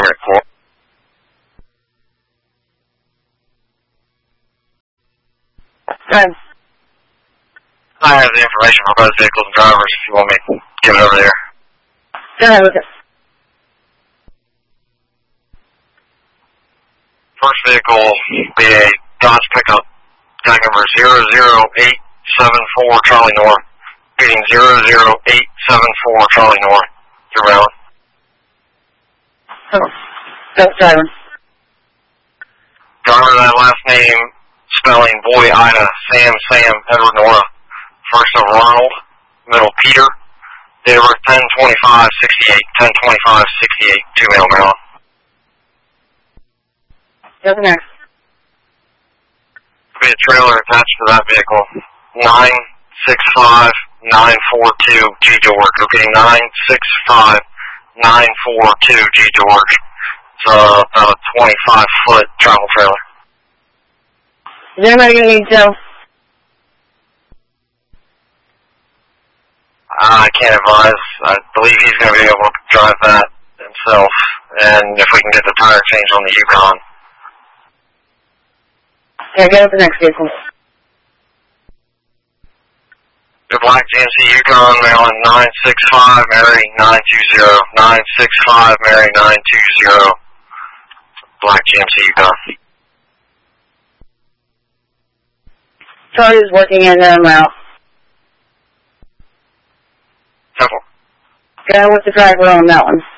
Affirmative. Cool. Good. I have the information for both vehicles and drivers if you want me to give it over there. Go ahead with it. First vehicle will be a Dodge pickup, tag number 00874 Charlie North, reading 00874 Charlie North. You're valid. Oh. Go, driver. Driver, that last name, spelling boy, Ida, Sam, Edward, Nora. First of Ronald, middle Peter. Date of birth 10/25/68, 10/25/68, 2 male Maryland. Go to next. Be a trailer attached to that vehicle. 965942 G George. Okay, 965942 G George. It's about a 25-foot travel trailer. Is anybody going to need Joe? I can't advise. I believe he's going to be able to drive that himself. And if we can get the tire changed on the Yukon. Okay, go to the next vehicle. The black GMC Yukon, Maryland 965, Mary 920. 965, Mary 920. Black GMC Yukon. Charlie's working in there now. Temple. Go with the driver on that one.